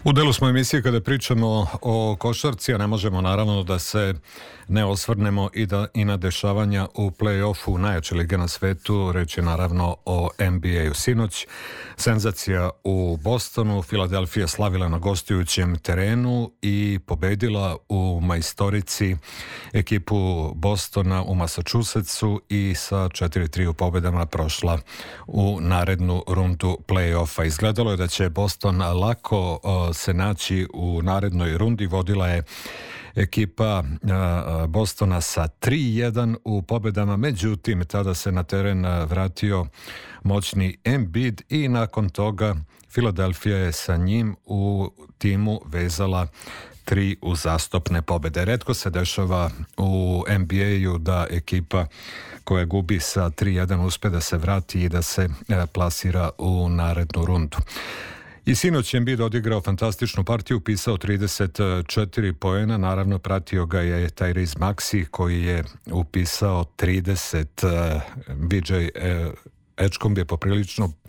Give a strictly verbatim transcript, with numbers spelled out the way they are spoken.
U delu smo emisije kada pričamo o košarci, a ne možemo naravno da se ne osvrnemo i, da, i na dešavanja u play-offu najjače lige na svetu. Reč je naravno o N B A-u. Sinoć senzacija u Bostonu. Filadelfija slavila na gostujućem terenu i pobedila u majstorici ekipu Bostona u Massachusettsu i sa četiri tri u pobedama prošla u narednu rundu play-offa. Izgledalo je da će Boston lako uh, se naći u narednoj rundi. Vodila je ekipa Bostona sa tri jedan u pobedama, međutim tada se na teren vratio moćni Embiid i nakon toga Filadelfija je sa njim u timu vezala tri uzastopne pobede. Retko se dešava u N B A-u da ekipa koja gubi sa tri jedan uspe da se vrati i da se plasira u narednu rundu. I sinoć je Embiid odigrao fantastičnu partiju, upisao trideset četiri poena, naravno pratio ga je Tyrese Maxey koji je upisao trideset. B J Edgecombe je poprilično